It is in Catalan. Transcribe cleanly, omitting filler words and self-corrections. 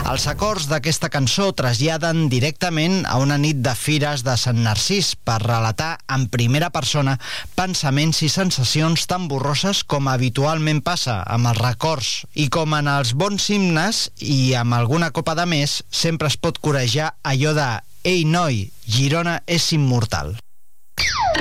Els acords d'aquesta cançó traslladen directament a una nit de fires de Sant Narcís per relatar en primera persona pensaments i sensacions tan borroses com habitualment passa amb els records. I com en els bons himnes i amb alguna copa de més, sempre es pot corejar allò de «Ei, noi, Girona és immortal».